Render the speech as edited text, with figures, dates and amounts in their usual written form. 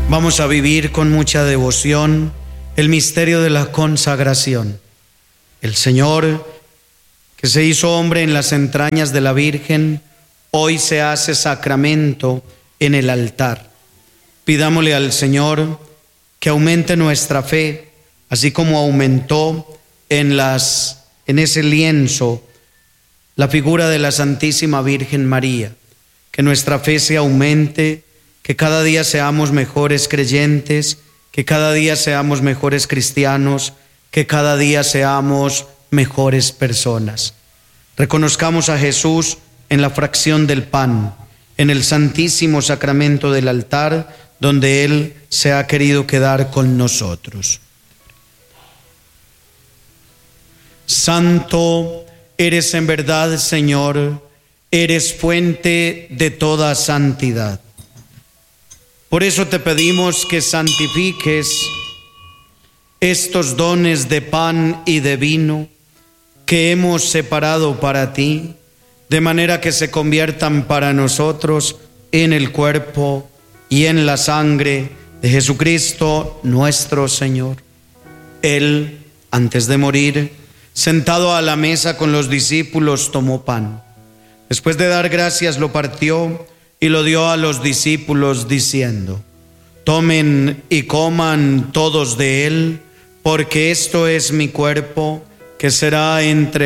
Vamos a vivir con mucha devoción el misterio de la consagración. El Señor, que se hizo hombre en las entrañas de la Virgen, hoy se hace sacramento en el altar. Pidámosle al Señor que aumente nuestra fe, así como aumentó en ese lienzo la figura de la Santísima Virgen María. Que nuestra fe se aumente, que cada día seamos mejores creyentes, que cada día seamos mejores cristianos, que cada día seamos mejores personas. Reconozcamos a Jesús en la fracción del pan, en el santísimo sacramento del altar, donde Él se ha querido quedar con nosotros. Santo eres en verdad, Señor, eres fuente de toda santidad. Por eso te pedimos que santifiques estos dones de pan y de vino que hemos separado para ti, de manera que se conviertan para nosotros en el cuerpo y en la sangre de Jesucristo nuestro Señor. Él, antes de morir, sentado a la mesa con los discípulos, tomó pan. Después de dar gracias, lo partió y lo dio a los discípulos diciendo: tomen y coman todos de él, porque esto es mi cuerpo que será entregado